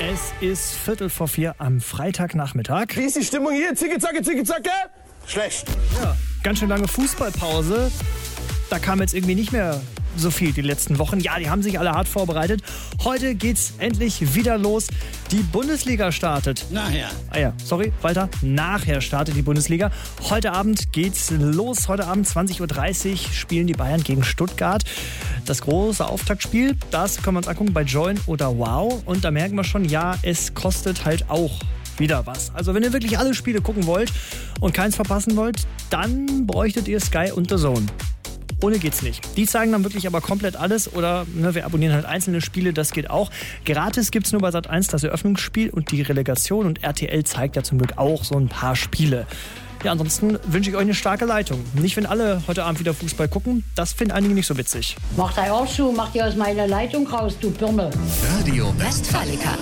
Es ist 3:45 am Freitagnachmittag. Wie ist die Stimmung hier? Zicke, zacke? Schlecht. Ja, ganz schön lange Fußballpause. Da kam jetzt irgendwie nicht mehr so viel die letzten Wochen. Ja, die haben sich alle hart vorbereitet. Heute geht's endlich wieder los. Die Bundesliga startet. Nachher. Walter. Nachher startet die Bundesliga. Heute Abend geht's los. Heute Abend 20:30 Uhr spielen die Bayern gegen Stuttgart. Das große Auftaktspiel, das können wir uns angucken bei Join oder Wow. Und da merken wir schon, ja, es kostet halt auch wieder was. Also wenn ihr wirklich alle Spiele gucken wollt und keins verpassen wollt, dann bräuchtet ihr Sky und The Zone. Ohne geht's nicht. Die zeigen dann wirklich aber komplett alles oder wir abonnieren halt einzelne Spiele, das geht auch. Gratis gibt's nur bei Sat.1 das Eröffnungsspiel und die Relegation und RTL zeigt ja zum Glück auch so ein paar Spiele. Ja, ansonsten wünsche ich euch eine starke Leitung. Nicht, wenn alle heute Abend wieder Fußball gucken, das finden einige nicht so witzig. Mach dein auch zu, mach dir aus meiner Leitung raus, du Birne. Radio Westfalica.